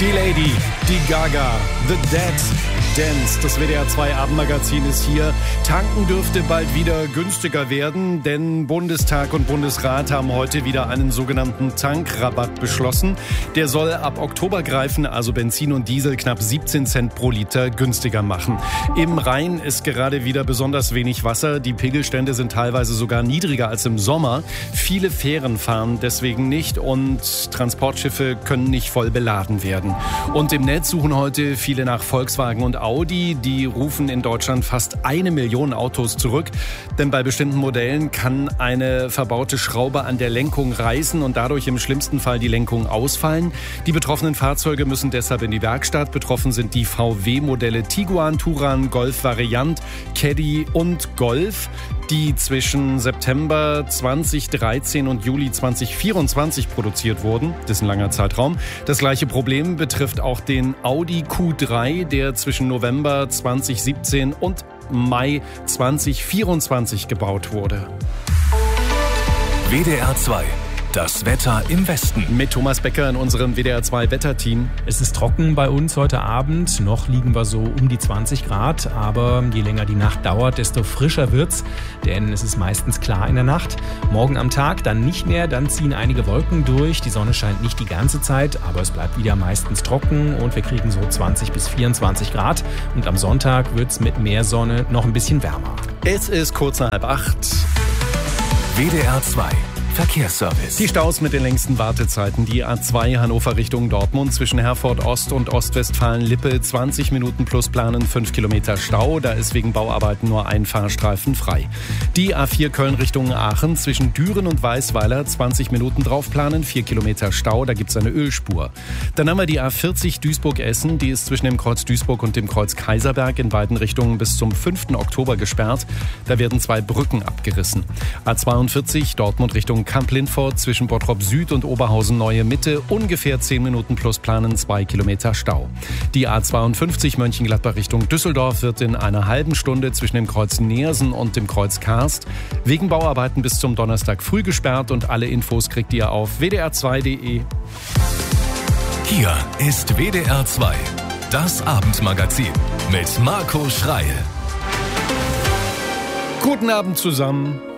Die Lady, die Gaga, The Dead Dance. Das WDR 2 Abendmagazin ist hier. Tanken dürfte bald wieder günstiger werden, denn Bundestag und Bundesrat haben heute wieder einen sogenannten Tankrabatt beschlossen. Der soll ab Oktober greifen, also Benzin und Diesel knapp 17 Cent pro Liter günstiger machen. Im Rhein ist gerade wieder besonders wenig Wasser. Die Pegelstände sind teilweise sogar niedriger als im Sommer. Viele Fähren fahren deswegen nicht und Transportschiffe können nicht voll beladen werden. Und im Netz suchen heute viele nach Volkswagen und Audi. Die rufen in Deutschland fast 1 Million Autos zurück. Denn bei bestimmten Modellen kann eine verbaute Schraube an der Lenkung reißen und dadurch im schlimmsten Fall die Lenkung ausfallen. Die betroffenen Fahrzeuge müssen deshalb in die Werkstatt. Betroffen sind die VW-Modelle Tiguan, Touran, Golf Variant, Caddy und Golf, die zwischen September 2013 und Juli 2024 produziert wurden. Das ist ein langer Zeitraum. Das gleiche Problem betrifft auch den Audi Q3, der zwischen November 2017 und Mai 2024 gebaut wurde. WDR 2. Das Wetter im Westen. Mit Thomas Becker in unserem WDR 2 Wetterteam. Es ist trocken bei uns heute Abend. Noch liegen wir so um die 20 Grad. Aber je länger die Nacht dauert, desto frischer wird's. Denn es ist meistens klar in der Nacht. Morgen am Tag dann nicht mehr. Dann ziehen einige Wolken durch. Die Sonne scheint nicht die ganze Zeit. Aber es bleibt wieder meistens trocken. Und wir kriegen so 20 bis 24 Grad. Und am Sonntag wird's mit mehr Sonne noch ein bisschen wärmer. Es ist kurz nach 7:30. WDR 2. Verkehrsservice. Die Staus mit den längsten Wartezeiten. Die A2 Hannover Richtung Dortmund zwischen Herford Ost und Ostwestfalen-Lippe 20 Minuten plus planen, 5 Kilometer Stau. Da ist wegen Bauarbeiten nur ein Fahrstreifen frei. Die A4 Köln Richtung Aachen zwischen Düren und Weißweiler 20 Minuten drauf planen, 4 Kilometer Stau. Da gibt es eine Ölspur. Dann haben wir die A40 Duisburg-Essen. Die ist zwischen dem Kreuz Duisburg und dem Kreuz Kaiserberg in beiden Richtungen bis zum 5. Oktober gesperrt. Da werden 2 Brücken abgerissen. A42 Dortmund Richtung Kamp-Lindfort zwischen Bottrop Süd und Oberhausen Neue Mitte ungefähr 10 Minuten plus planen, 2 Kilometer Stau. Die A52 Mönchengladbach Richtung Düsseldorf wird in einer halben Stunde zwischen dem Kreuz Neersen und dem Kreuz Karst wegen Bauarbeiten bis zum Donnerstag früh gesperrt und alle Infos kriegt ihr auf wdr2.de. Hier ist WDR 2, das Abendmagazin mit Marco Schreil. Guten Abend zusammen.